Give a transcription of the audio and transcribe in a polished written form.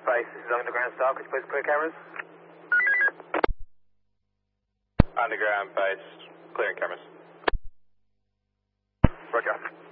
base, this is underground staff. Could you please clear cameras? Underground base, clearing cameras. Roger.